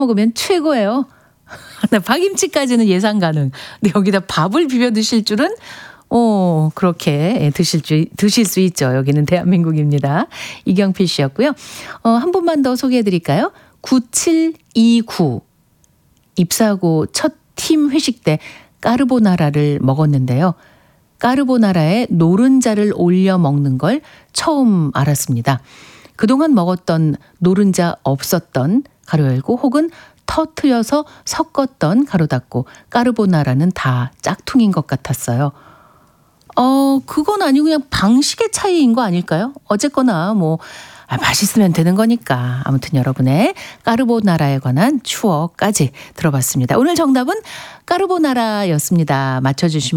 먹으면 최고예요. 파김치까지는 예상 가능. 근데 여기다 밥을 비벼 드실 줄은 그렇게 드실 수 있죠. 여기는 대한민국입니다. 이경필 씨였고요. 한 분만 더 소개해 드릴까요? 9729. 입사하고 첫 팀 회식 때 까르보나라를 먹었는데요. 까르보나라에 노른자를 올려 먹는 걸 처음 알았습니다. 그동안 먹었던 노른자 없었던 가로 열고 혹은 터트려서 섞었던 가로 닫고 까르보나라는 다 짝퉁인 것 같았어요. 그건 아니고 그냥 방식의 차이인 거 아닐까요? 어쨌거나 맛있으면 되는 거니까. 아무튼 여러분의 까르보나라에 관한 추억까지 들어봤습니다. 오늘 정답은 까르보나라였습니다. 맞춰주시면